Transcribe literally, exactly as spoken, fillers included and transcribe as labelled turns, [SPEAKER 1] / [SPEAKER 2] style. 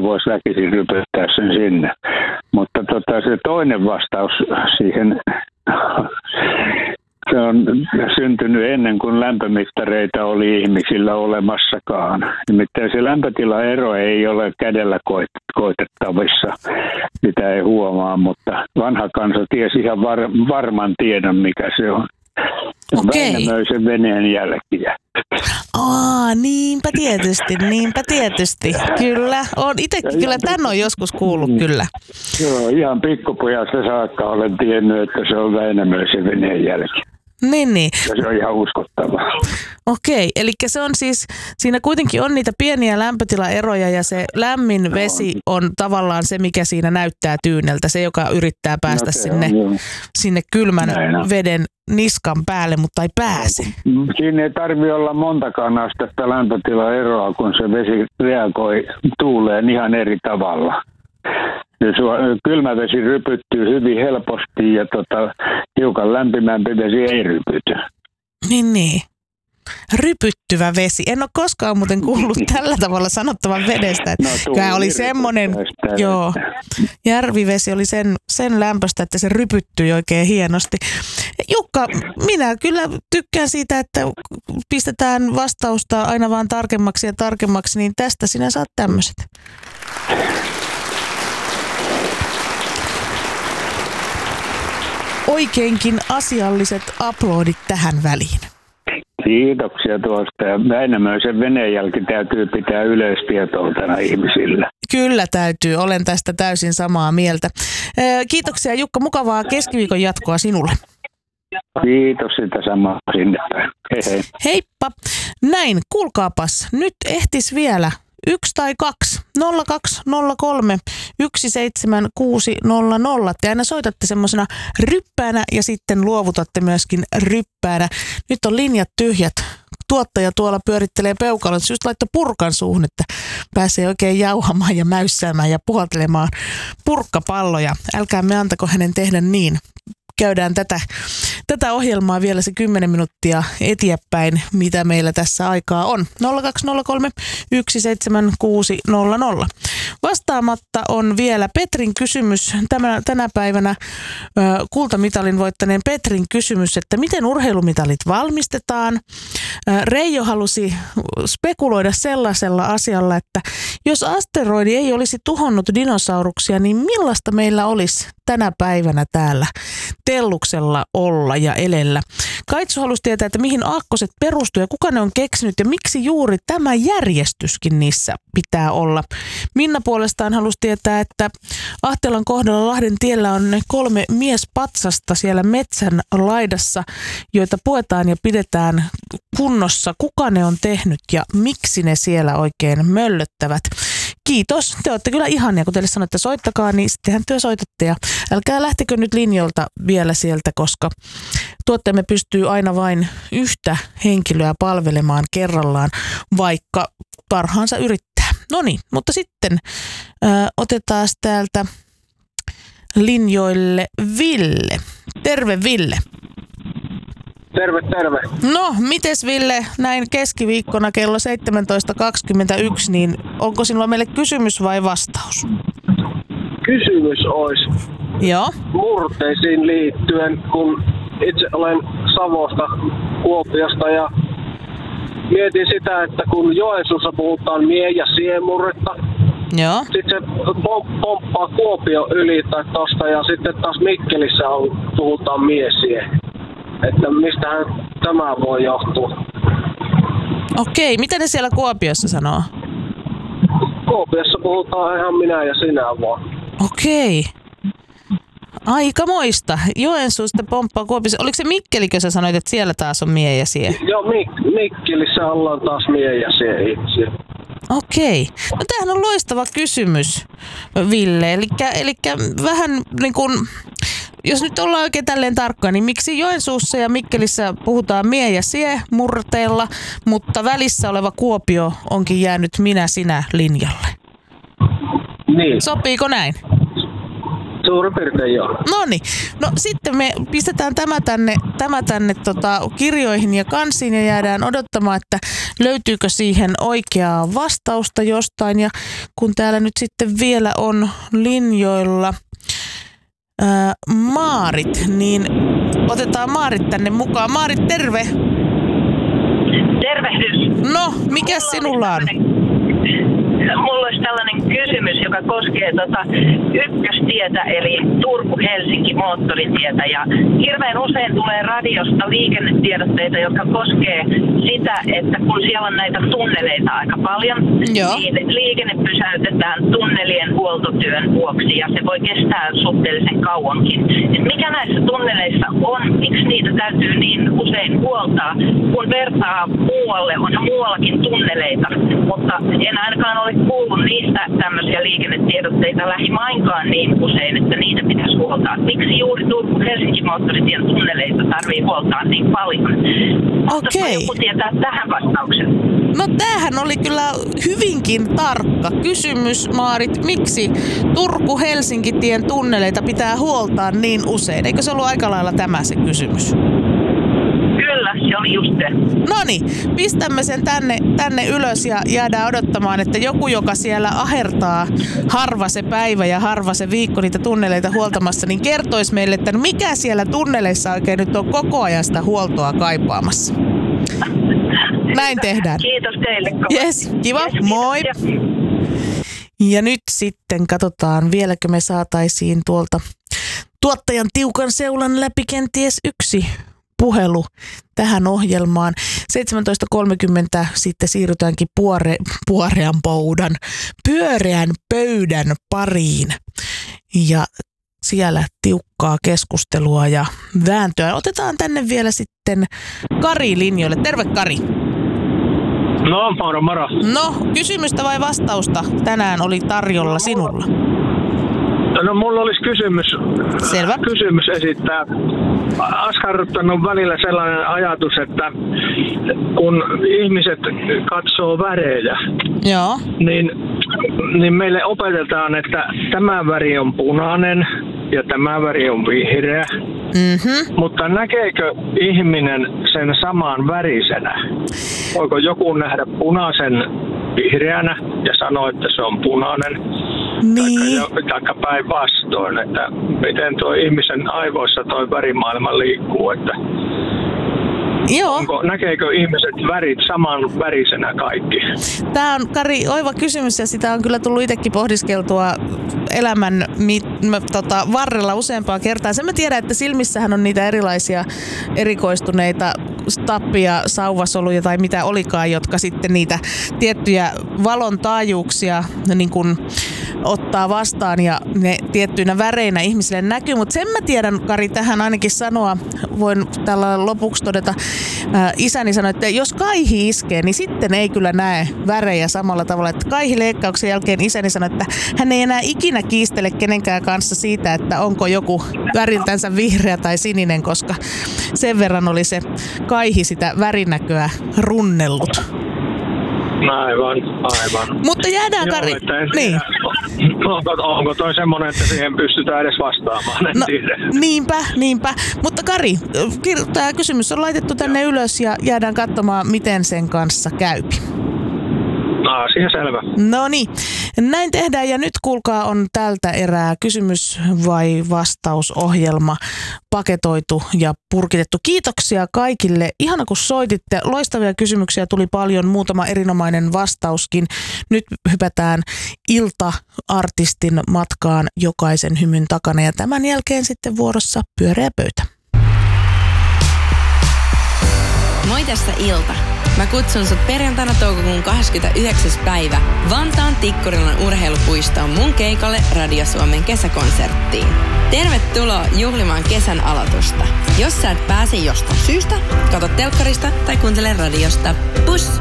[SPEAKER 1] voisi väkisin rypyttää sen sinne. Mutta tota, se toinen vastaus siihen, se on syntynyt ennen kuin lämpömittareita oli ihmisillä olemassakaan. Nimittäin se lämpötilaero ei ole kädellä koitettavissa, sitä ei huomaa, mutta vanha kansa tiesi ihan var- varman tiedon, mikä se on.
[SPEAKER 2] Okei.
[SPEAKER 1] Väinämöisen veneen jälkiä.
[SPEAKER 2] Aa, niinpä tietysti, niinpä tietysti. Kyllä, on itsekin kyllä tän on joskus kuullut, kyllä.
[SPEAKER 1] Joo, ihan pikkupojasta saakka olen tiennyt, että se on Väinämöisen veneen jälki.
[SPEAKER 2] Niin, niin.
[SPEAKER 1] Ja se on ihan uskottavaa.
[SPEAKER 2] Okei, eli se on siis, siinä kuitenkin on niitä pieniä lämpötilaeroja ja se lämmin vesi on tavallaan se, mikä siinä näyttää tyyneltä. Se, joka yrittää päästä
[SPEAKER 1] no,
[SPEAKER 2] sinne,
[SPEAKER 1] on,
[SPEAKER 2] sinne kylmän
[SPEAKER 1] Näin
[SPEAKER 2] veden niskan päälle, mutta ei pääse.
[SPEAKER 1] Siinä ei tarvitse olla montakaan astetta lämpötilaeroa, kun se vesi reagoi tuuleen ihan eri tavalla. Kylmä vesi rypyttyy hyvin helposti ja tota, hiukan lämpimämpi vesi ei rypyty.
[SPEAKER 2] Niin, niin. Rypyttyvä vesi. En ole koskaan muuten kuullut tällä tavalla sanottavan vedestä.
[SPEAKER 1] No,
[SPEAKER 2] Tämä oli semmoinen, joo, järvivesi oli sen, sen lämpöstä, että se rypyttyi oikein hienosti. Jukka, minä kyllä tykkään siitä, että pistetään vastausta aina vaan tarkemmaksi ja tarkemmaksi, niin tästä sinä saat tämmöiset. Oikeinkin asialliset aplodit tähän väliin.
[SPEAKER 1] Kiitoksia tuosta. Ja Väinämöisen veneenjälki täytyy pitää yleistietoutena ihmisillä.
[SPEAKER 2] Kyllä täytyy. Olen tästä täysin samaa mieltä. Kiitoksia Jukka. Mukavaa keskiviikon jatkoa sinulle.
[SPEAKER 1] Kiitos sitä samaa sinne päin. Hei hei.
[SPEAKER 2] Heippa. Näin, kuulkaapas. Nyt ehtis vielä yksi tai kaksi. nolla kaksi nolla kolme yksi seitsemän kuusi nolla nolla. Te aina soitatte semmoisena ryppäänä ja sitten luovutatte myöskin ryppäänä. Nyt on linjat tyhjät. Tuottaja tuolla pyörittelee peukalon. Se just laittoi purkan suuhun, että pääsee oikein jauhamaan ja mäyssäämään ja puhaltelemaan purkkapalloja. Älkää me antako hänen tehdä niin. Käydään tätä, tätä ohjelmaa vielä se kymmenen minuuttia eteenpäin, mitä meillä tässä aikaa on. nolla kaksi nolla kolme yksi seitsemän kuusi nolla nolla. Vastaamatta on vielä Petrin kysymys. Tämä, tänä päivänä ö, kultamitalin voittaneen Petrin kysymys, että miten urheilumitalit valmistetaan. Ö, Reijo halusi spekuloida sellaisella asialla, että jos asteroidi ei olisi tuhonnut dinosauruksia, niin millaista meillä olisi tänä päivänä täällä Telluksella olla ja elellä. Kaitsu halusi tietää, että mihin aakkoset perustuu ja kuka ne on keksinyt ja miksi juuri tämä järjestyskin niissä pitää olla. Minna puolestaan halusi tietää, että Ahtelan kohdalla Lahden tiellä on ne kolme miespatsasta siellä metsän laidassa, joita puetaan ja pidetään kunnossa. Kuka ne on tehnyt ja miksi ne siellä oikein möllöttävät? Kiitos. Te olette kyllä ihania, kun teille sanoin, että soittakaa, niin sittenhän te soitatte. Ja älkää lähtekö nyt linjoilta vielä sieltä, koska tuotteemme pystyy aina vain yhtä henkilöä palvelemaan kerrallaan, vaikka parhaansa yrittää. No niin, mutta sitten äh, otetaan täältä linjoille Ville. Terve Ville.
[SPEAKER 3] Terve, terve.
[SPEAKER 2] No, mites Ville, näin keskiviikkona kello seitsemäntoista kaksikymmentäyksi, niin onko sinulla meille kysymys vai vastaus?
[SPEAKER 3] Kysymys olisi
[SPEAKER 2] Joo.
[SPEAKER 3] murteisiin liittyen, kun itse olen Savosta, Kuopiosta ja mietin sitä, että kun Joensuussa puhutaan mie- ja siemurretta,
[SPEAKER 2] Joo.
[SPEAKER 3] sitten se pomppaa Kuopio yli tai tosta ja sitten taas Mikkelissä on, puhutaan miesie. Että mistähän tämä voi johtua?
[SPEAKER 2] Okei, mitä ne siellä Kuopiossa sanoo?
[SPEAKER 3] Kuopiossa puhutaan ihan minä ja sinä vaan.
[SPEAKER 2] Okei. Aikamoista. Joensuusta pomppaa Kuopiossa. Oliko se Mikkelikö sä sanoit, että siellä taas on mie ja sie?
[SPEAKER 3] Joo, Mik- Mikkelissä ollaan taas mie ja sie itse.
[SPEAKER 2] Okei. No tämähän on loistava kysymys, Ville. Elikkä, elikkä vähän niin kuin, jos nyt ollaan oikein tälleen tarkkaan, niin miksi Joensuussa ja Mikkelissä puhutaan mie ja sie murteella, mutta välissä oleva Kuopio onkin jäänyt minä-sinä linjalle?
[SPEAKER 3] Niin.
[SPEAKER 2] Sopiiko näin?
[SPEAKER 3] Suurin piirtein joo.
[SPEAKER 2] Noniin. No sitten me pistetään tämä tänne tämä tänne tota, kirjoihin ja kansiin ja jäädään odottamaan, että löytyykö siihen oikeaa vastausta jostain. Ja kun täällä nyt sitten vielä on linjoilla ää, Maarit, niin otetaan Maarit tänne mukaan. Maarit, terve!
[SPEAKER 4] Tervehdys!
[SPEAKER 2] No, mikä sinulla on?
[SPEAKER 4] Mulla olisi tällainen kysymys, joka koskee tota ykköstietä, eli Turku-Helsinki moottoritietä. Ja hirveän usein tulee radiosta liikennetiedotteita, jotka koskee sitä, että kun siellä on näitä tunneleita aika paljon,
[SPEAKER 2] Joo.
[SPEAKER 4] niin liikenne pysäytetään tunnelien huoltotyön vuoksi ja se voi kestää suhteellisen kauankin. Et mikä näissä tunneleissa on? Miksi niitä täytyy niin usein huoltaa? Kun vertaa muualle, on muuallakin tunneleita, mutta en ainakaan ole kuullut niistä tämmöisiä liikennetiedotteita lähimainkaan niin usein, että niitä pitäisi huoltaa. Miksi juuri Turku-Helsinki moottoritien tunneleita tarvii huoltaa niin paljon?
[SPEAKER 2] Okei.
[SPEAKER 4] Joku tietää tähän vastauksen.
[SPEAKER 2] No tämähän oli kyllä hyvinkin tarkka kysymys, Maarit. Miksi Turku-Helsinki-tien tunneleita pitää huoltaa niin usein? Eikö se ollut aika lailla tämä se kysymys?
[SPEAKER 4] Kyllä, se oli just se.
[SPEAKER 2] Noniin, pistämme sen tänne, tänne ylös ja jäädään odottamaan, että joku, joka siellä ahertaa harva se päivä ja harva se viikko niitä tunneleita huoltamassa, niin kertoisi meille, että mikä siellä tunneleissa oikein nyt on koko ajan sitä huoltoa kaipaamassa. Näin tehdään.
[SPEAKER 4] Kiitos teille.
[SPEAKER 2] Jes, kiva.
[SPEAKER 4] Yes,
[SPEAKER 2] moi. Ja nyt sitten katsotaan, vieläkö me saataisiin tuolta tuottajan tiukan seulan läpi kenties yksi puhelu tähän ohjelmaan. seitsemäntoista kolmekymmentä sitten siirrytäänkin puore, puorean pöydän, pyöreän pöydän pariin. Ja siellä tiukkaa keskustelua ja vääntöä. Otetaan tänne vielä sitten Kari linjoille. Terve Kari.
[SPEAKER 3] No, moro moro.
[SPEAKER 2] No, kysymystä vai vastausta tänään oli tarjolla sinulla?
[SPEAKER 3] No, mulla olisi kysymys,
[SPEAKER 2] Selvä.
[SPEAKER 3] kysymys esittää. Askarruttanut välillä sellainen ajatus, että kun ihmiset katsoo värejä,
[SPEAKER 2] Joo.
[SPEAKER 3] niin, niin meille opetetaan, että tämä väri on punainen ja tämä väri on vihreä.
[SPEAKER 2] Mhm.
[SPEAKER 3] Mutta näkeekö ihminen sen saman värisenä? Voiko joku nähdä punaisen vihreänä ja sanoa, että se on punainen?
[SPEAKER 2] Niin.
[SPEAKER 3] Taikka päinvastoin, että miten tuo ihmisen aivoissa tuo värimaailma liikkuu, että
[SPEAKER 2] Joo.
[SPEAKER 3] onko, näkeekö ihmiset värit saman värisenä kaikki?
[SPEAKER 2] Tämä on, Kari, oiva kysymys ja sitä on kyllä tullut itsekin pohdiskeltua elämän mit, mä, tota, varrella useampaa kertaa. Sen mä tiedän, että silmissähän on niitä erilaisia erikoistuneita tappia, sauvasoluja tai mitä olikaan, jotka sitten niitä tiettyjä valon taajuuksia niin kun ottaa vastaan ja ne tiettyinä väreinä ihmisille näkyy. Mutta sen mä tiedän, Kari, tähän ainakin sanoa, voin tällä lopuksi todeta, ää, isäni sanoi, että jos kaihi iskee, niin sitten ei kyllä näe värejä samalla tavalla. Että kaihileikkauksen jälkeen isäni sanoi, että hän ei enää ikinä kiistele kenenkään kanssa siitä, että onko joku väriltänsä vihreä tai sininen, koska sen verran oli se kaihi sitä värinäköä runnellut.
[SPEAKER 3] Aivan, aivan.
[SPEAKER 2] Mutta jäädään,
[SPEAKER 3] Joo,
[SPEAKER 2] Kari.
[SPEAKER 3] että en
[SPEAKER 2] Niin.
[SPEAKER 3] tiedä, Onko, onko toi semmoinen, että siihen pystytään edes vastaamaan? En
[SPEAKER 2] No,
[SPEAKER 3] tiedä.
[SPEAKER 2] niinpä, niinpä. Mutta Kari, tämä kysymys on laitettu tänne ylös ja jäädään katsomaan, miten sen kanssa käypi.
[SPEAKER 3] Asia selvä.
[SPEAKER 2] No niin, näin tehdään ja nyt kuulkaa on tältä erää kysymys vai vastausohjelma paketoitu ja purkitettu. Kiitoksia kaikille. Ihana kun soititte. Loistavia kysymyksiä tuli paljon, muutama erinomainen vastauskin. Nyt hypätään ilta-artistin matkaan jokaisen hymyn takana ja tämän jälkeen sitten vuorossa pyöreä pöytä.
[SPEAKER 5] Moi, tässä Ilta. Mä kutsun sut perjantaina toukokuun kahdeskymmenesyhdeksäs päivä Vantaan Tikkurilan urheilupuistoon mun keikalle Radio Suomen kesäkonserttiin. Tervetuloa juhlimaan kesän aloitusta. Jos sä et pääse jostain syystä, katso telkkarista tai kuuntele radiosta. Pus!